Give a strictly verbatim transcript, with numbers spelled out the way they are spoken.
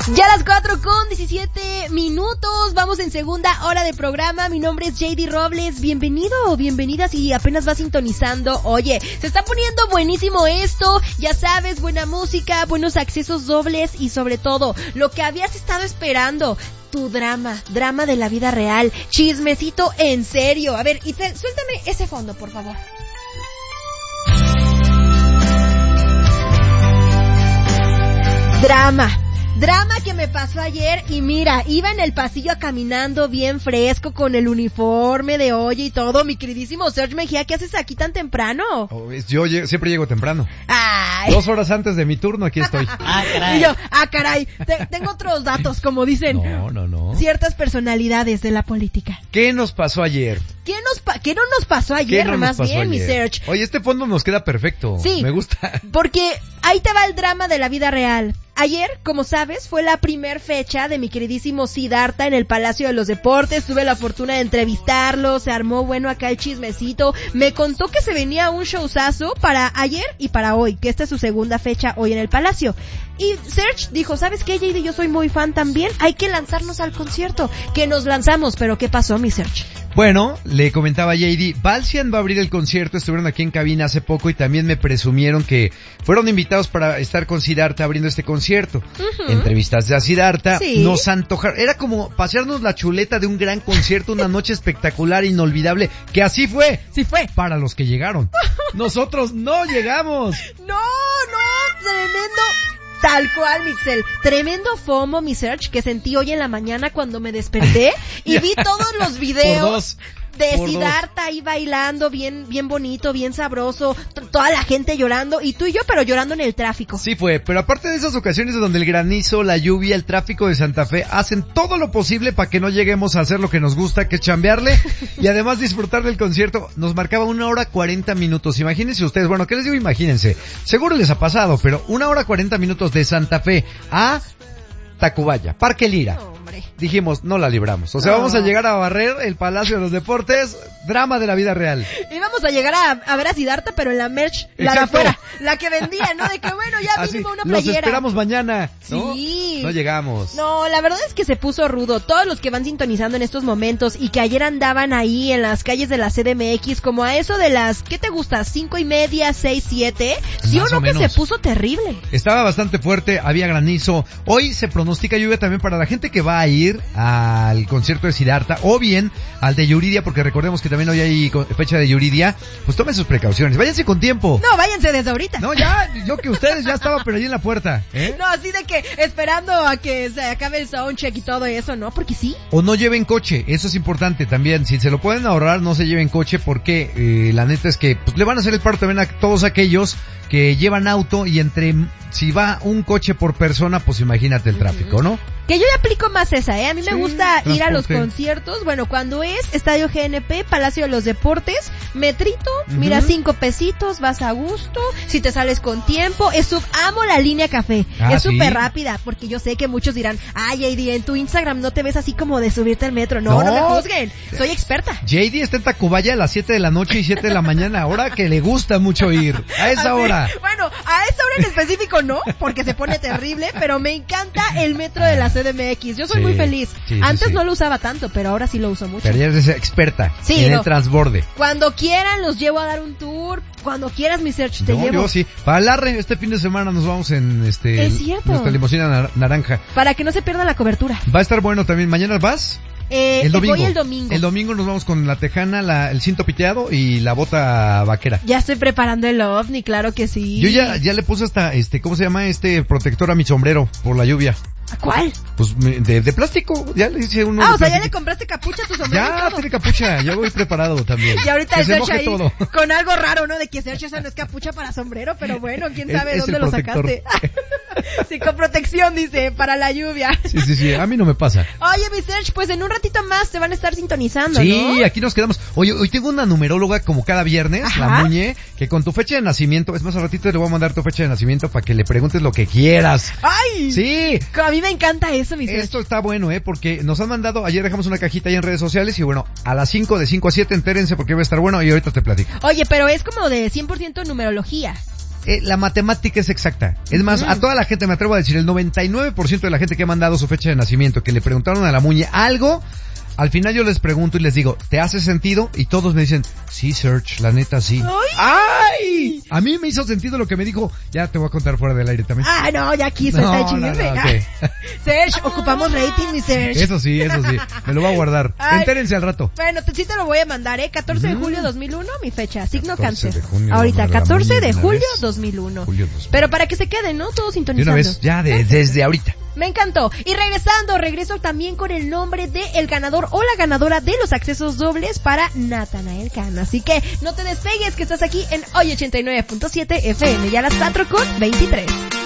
Ya a las cuatro con diecisiete minutos, vamos en segunda hora de programa. Mi nombre es J D Robles, bienvenido o bienvenida si apenas vas sintonizando. Oye, se está poniendo buenísimo esto, ya sabes, buena música, buenos accesos dobles y sobre todo, lo que habías estado esperando, tu drama, drama de la vida real, chismecito en serio. A ver, Itzel, suéltame ese fondo, por favor. Drama. Drama que me pasó ayer y mira, iba en el pasillo caminando bien fresco con el uniforme de olla y todo, mi queridísimo Serge Mejía, ¿qué haces aquí tan temprano? Oh, yo llego, siempre llego temprano. Ay. Dos horas antes de mi turno aquí estoy. Ah, caray. Y yo, ah, caray, Te, tengo otros datos, como dicen. No, no, no. Ciertas personalidades de la política. ¿Qué nos pasó ayer? ¿Qué nos pa- qué no nos pasó ayer, no más pasó bien, ayer? mi Serge? Oye, este fondo nos queda perfecto. Sí. Me gusta. Porque ahí te va el drama de la vida real. Ayer, como sabes, fue la primer fecha de mi queridísimo Siddhartha en el Palacio de los Deportes. Tuve la fortuna de entrevistarlo, se armó bueno acá el chismecito. Me contó que se venía un showzazo para ayer y para hoy, que esta es su segunda fecha hoy en el Palacio. Y Serge dijo, ¿sabes qué, J D? Yo soy muy fan también, hay que lanzarnos al concierto. Que nos lanzamos, pero ¿qué pasó, mi Serge? Bueno, le comentaba a J D, Balsian va a abrir el concierto, estuvieron aquí en cabina hace poco y también me presumieron que fueron invitados para estar con Siddhartha abriendo este concierto. Uh-huh. Entrevistaste a Siddhartha, sí. Nos antojaron, era como pasearnos la chuleta de un gran concierto, una noche espectacular, inolvidable, que así fue. Sí fue. Para los que llegaron. Nosotros no llegamos. No, no, tremendo. Tal cual, Mixel. Tremendo FOMO, mi Serge, que sentí hoy en la mañana cuando me desperté y vi todos los videos de Siddhartha ahí bailando, bien bien bonito, bien sabroso, t- toda la gente llorando, y tú y yo, pero llorando en el tráfico. Sí fue, pero aparte de esas ocasiones donde el granizo, la lluvia, el tráfico de Santa Fe hacen todo lo posible para que no lleguemos a hacer lo que nos gusta, que es chambearle, y además disfrutar del concierto. Nos marcaba una hora cuarenta minutos. Imagínense ustedes, bueno, ¿qué les digo? Imagínense. Seguro les ha pasado, pero una hora cuarenta minutos de Santa Fe a Tacubaya, Parque Lira. No, hombre. Dijimos, no la libramos. O sea, no. vamos a llegar a barrer el Palacio de los Deportes, drama de la vida real. Y vamos a llegar a, a ver a Siddhartha, pero en la merch, Exacto. la de afuera, la que vendía, ¿no? De que bueno, ya Así, mínimo una playera. Los esperamos mañana, ¿no? Sí. No llegamos. No, la verdad es que se puso rudo. Todos los que van sintonizando en estos momentos y que ayer andaban ahí en las calles de la C D M X, como a eso de las, ¿qué te gusta? Cinco y media, seis, siete. ¿Sí o no que se puso terrible? Estaba bastante fuerte, había granizo. Hoy se pronostica lluvia también para la gente que va a ir al concierto de Siddhartha o bien al de Yuridia, porque recordemos que también hoy hay fecha de Yuridia. Pues tomen sus precauciones, váyanse con tiempo. No, váyanse desde ahorita. No, ya, yo que ustedes ya estaban pero ahí en la puerta, ¿eh? No, así de que esperando a que se acabe el soundcheck y todo eso, ¿no? Porque sí. O no lleven coche, eso es importante también. Si se lo pueden ahorrar, no se lleven coche porque eh, la neta es que pues, le van a hacer el paro también a todos aquellos que llevan auto y entre, si va un coche por persona, pues imagínate el tráfico, ¿no? Que yo ya aplico más esa, ¿eh? A mí me sí, gusta transporte. Ir a los conciertos, bueno, cuando es Estadio G N P, Palacio de los Deportes, metrito, uh-huh. Mira, cinco pesitos, vas a gusto, si te sales con tiempo, es sub, amo la línea café, ah, es súper ¿sí? rápida, porque yo sé que muchos dirán, ay, J D, en tu Instagram no te ves así como de subirte al metro, no, no, no me juzguen, soy experta. J D está en Tacubaya a las siete de la noche y siete de la mañana, ahora que le gusta mucho ir, a esa así, hora. Bueno, a esa hora en específico no, porque se pone terrible, pero me encanta el metro de la C D M X, yo soy sí, muy feliz. Sí, Antes sí, sí. no lo usaba tanto, pero ahora sí lo uso mucho. Pero ya eres experta sí, en no. el transborde. Cuando quieran los llevo a dar un tour, cuando quieras mi Serge te no, llevo. Yo sí. Para Larre, este fin de semana nos vamos en este es cierto. nuestra limusina nar- naranja. Para que no se pierda la cobertura. Va a estar bueno también. ¿Mañana vas? Eh, el domingo. Voy el domingo. El domingo nos vamos con la tejana, la, el cinto piteado y la bota vaquera. Ya estoy preparando el ovni, claro que sí. Yo ya, ya le puse hasta, este, ¿cómo se llama? Este protector a mi sombrero por la lluvia. ¿A cuál? Pues de, de plástico, ya le hice uno. Ah, o sea, plástico. ya le compraste capucha a tu sombrero. Ya, tiene capucha, ya voy preparado también. Y ahorita el Serge ahí, todo. con algo raro, ¿no? De que Serge esa no es capucha para sombrero, pero bueno, quién sabe es, dónde es lo protector. sacaste. Sí, con protección, dice, para la lluvia. Sí, sí, sí, a mí no me pasa. Oye, mi Serge, pues en un ratito más te van a estar sintonizando, sí, ¿no? aquí nos quedamos. Oye, hoy tengo una numeróloga como cada viernes, Ajá. la Muñe, que con tu fecha de nacimiento, es más, al ratito le voy a mandar tu fecha de nacimiento para que le preguntes lo que quieras. ¡Ay! Sí. A mí me encanta eso, mi Serge. Esto está bueno, eh, porque nos han mandado, ayer dejamos una cajita ahí en redes sociales y bueno, a las cinco, de cinco a siete, entérense porque va a estar bueno y ahorita te platico. Oye, pero es como de cien por ciento numerología. eh, la matemática es exacta. Es más, Mm. a toda la gente me atrevo a decir, el noventa y nueve por ciento de la gente que ha mandado su fecha de nacimiento, que le preguntaron a la Muñe algo, al final yo les pregunto y les digo, ¿te hace sentido? Y todos me dicen, sí, Serge, la neta sí. ¡Ay! A mí me hizo sentido lo que me dijo, ya te voy a contar fuera del aire también. Ah, no, ya aquí suelta el No, chisme. no, no, ok. Serge, ocupamos rating, mi Serge. Eso sí, eso sí, me lo voy a guardar. Ay. Entérense al rato. Bueno, te, sí te lo voy a mandar, ¿eh? catorce de Mm. julio dos mil uno, mi fecha, signo catorce cáncer. de junio, Ahorita, vamos a la catorce Muñe de de una julio vez. dos mil uno. Julio dos mil. Pero para que se queden, ¿no? Todos De sintonizando. una vez, ya de, desde ahorita. Me encantó. Y regresando, regreso también con el nombre de el ganador o la ganadora de los accesos dobles para Natanael Cano. Así que no te despegues, que estás aquí en Hoy ochenta y nueve punto siete F M, ya a las cuatro con veintitrés.